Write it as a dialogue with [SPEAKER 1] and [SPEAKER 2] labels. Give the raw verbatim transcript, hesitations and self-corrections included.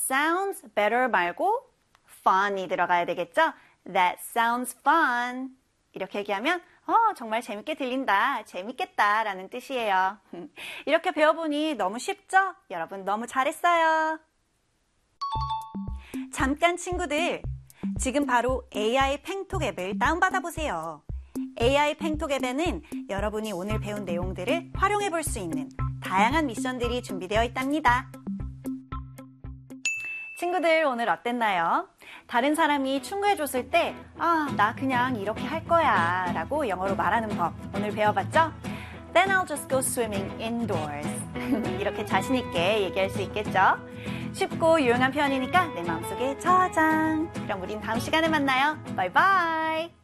[SPEAKER 1] sounds better 말고 fun이 들어가야 되겠죠? That sounds fun. 이렇게 얘기하면 어, 정말 재밌게 들린다, 재밌겠다 라는 뜻이에요. 이렇게 배워보니 너무 쉽죠? 여러분 너무 잘했어요. 잠깐 친구들, 지금 바로 에이아이 팽톡 앱을 다운받아 보세요. 에이아이 팽톡 앱에는 여러분이 오늘 배운 내용들을 활용해 볼 수 있는 다양한 미션들이 준비되어 있답니다. 친구들 오늘 어땠나요? 다른 사람이 충고해 줬을 때 아, 나 그냥 이렇게 할 거야 라고 영어로 말하는 법 오늘 배워봤죠? Then I'll just go swimming indoors. 이렇게 자신 있게 얘기할 수 있겠죠? 쉽고 유용한 표현이니까 내 마음속에 저장. 그럼 우린 다음 시간에 만나요. 바이바이.